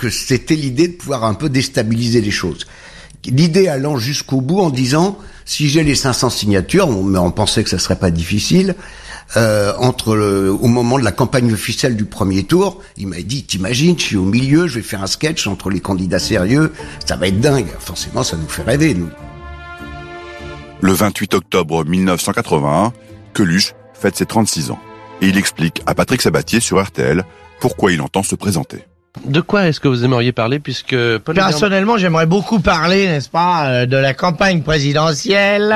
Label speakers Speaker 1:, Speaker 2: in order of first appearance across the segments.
Speaker 1: que c'était l'idée de pouvoir un peu déstabiliser les choses. L'idée allant jusqu'au bout en disant, si j'ai les 500 signatures, mais on pensait que ça serait pas difficile, au moment de la campagne officielle du premier tour, il m'a dit, t'imagines, je suis au milieu, je vais faire un sketch entre les candidats sérieux, ça va être dingue. Forcément, ça nous fait rêver, nous.
Speaker 2: Le 28 octobre 1981, Coluche fête ses 36 ans. Et il explique à Patrick Sabatier sur RTL pourquoi il entend se présenter.
Speaker 3: De quoi est-ce que vous aimeriez parler puisque
Speaker 4: Personnellement, j'aimerais beaucoup parler, n'est-ce pas, de la campagne présidentielle.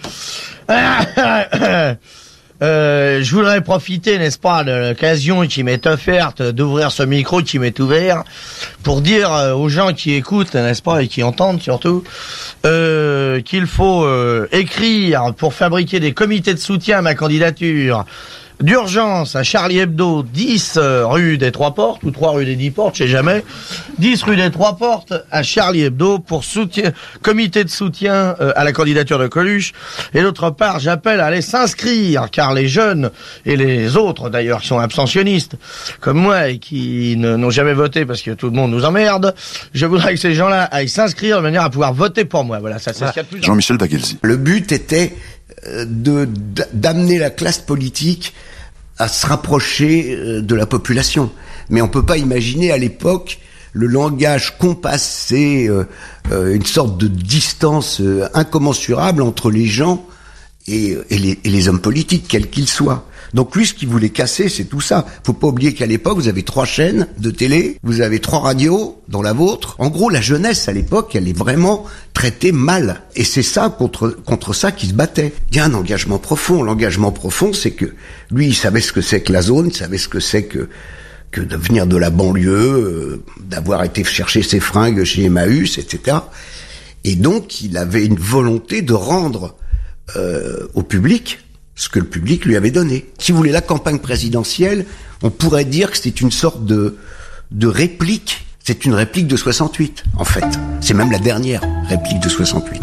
Speaker 4: Je voudrais profiter, n'est-ce pas, de l'occasion qui m'est offerte d'ouvrir ce micro qui m'est ouvert pour dire aux gens qui écoutent, n'est-ce pas, et qui entendent surtout, qu'il faut écrire pour fabriquer des comités de soutien à ma candidature d'urgence à Charlie Hebdo, 10 rue des Trois Portes, ou 3 rue des 10 Portes, je sais jamais, 10 rue des Trois Portes à Charlie Hebdo pour comité de soutien à la candidature de Coluche. Et d'autre part, j'appelle à aller s'inscrire, car les jeunes, et les autres d'ailleurs qui sont abstentionnistes, comme moi, et qui n'ont jamais voté parce que tout le monde nous emmerde, je voudrais que ces gens-là aillent s'inscrire de manière à pouvoir voter pour moi. Voilà, ça c'est ce qu'il y a de plus.
Speaker 2: Jean-Michel Daguelzi.
Speaker 1: Le but était d'amener la classe politique à se rapprocher de la population. Mais on peut pas imaginer à l'époque le langage compassé, une sorte de distance incommensurable entre les gens et les hommes politiques, quels qu'ils soient. Donc lui, ce qu'il voulait casser, c'est tout ça. Faut pas oublier qu'à l'époque, vous avez 3 chaînes de télé, vous avez 3 radios, dont la vôtre. En gros, la jeunesse, à l'époque, elle est vraiment traitée mal. Et c'est ça, contre ça qu'il se battait. Il y a un engagement profond. L'engagement profond, c'est que lui, il savait ce que c'est que la zone, il savait ce que c'est que de venir de la banlieue, d'avoir été chercher ses fringues chez Emmaüs, etc. Et donc, il avait une volonté de rendre au public ce que le public lui avait donné. Si vous voulez, la campagne présidentielle, on pourrait dire que c'est une sorte de réplique. C'est une réplique de 68, en fait. C'est même la dernière réplique de 68.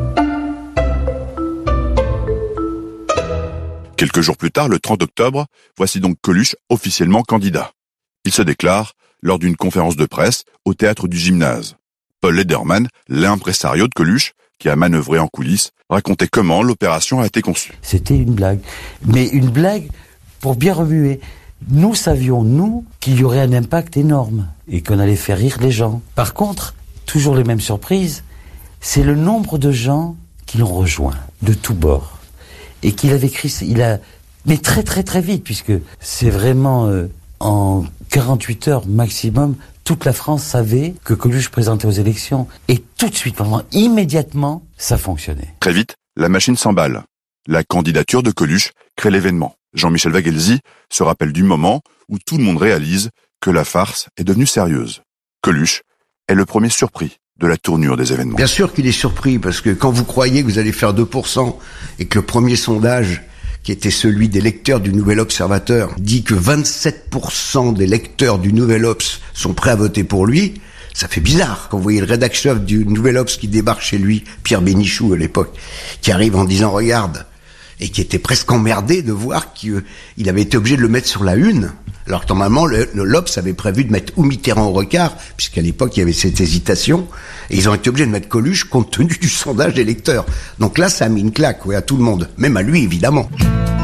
Speaker 2: Quelques jours plus tard, le 30 octobre, voici donc Coluche officiellement candidat. Il se déclare lors d'une conférence de presse au théâtre du Gymnase. Paul Lederman, l'impresario de Coluche, qui a manœuvré en coulisses, racontait comment l'opération a été conçue.
Speaker 5: C'était une blague. Mais une blague pour bien remuer. Nous savions, nous, qu'il y aurait un impact énorme et qu'on allait faire rire les gens. Par contre, toujours les mêmes surprises, c'est le nombre de gens qui l'ont rejoint, de tous bords. Et qu'il avait écrit, mais très très très vite, puisque c'est vraiment en 48 heures maximum, toute la France savait que Coluche présentait aux élections. Et tout de suite, vraiment, immédiatement, ça fonctionnait.
Speaker 2: Très vite, la machine s'emballe. La candidature de Coluche crée l'événement. Jean-Michel Daguelzi se rappelle du moment où tout le monde réalise que la farce est devenue sérieuse. Coluche est le premier surpris de la tournure des événements.
Speaker 1: Bien sûr qu'il est surpris, parce que quand vous croyez que vous allez faire 2% et que le premier sondage, qui était celui des lecteurs du Nouvel Observateur, dit que 27% des lecteurs du Nouvel Obs sont prêts à voter pour lui, ça fait bizarre. Quand vous voyez le rédacteur du Nouvel Obs qui débarque chez lui, Pierre Bénichou à l'époque, qui arrive en disant « Regarde », et qui était presque emmerdé de voir qu'il avait été obligé de le mettre sur la une, alors que normalement l'Obs avait prévu de mettre ou Mitterrand au Recart, puisqu'à l'époque il y avait cette hésitation, et ils ont été obligés de mettre Coluche compte tenu du sondage des lecteurs. Donc là ça a mis une claque à tout le monde, même à lui évidemment.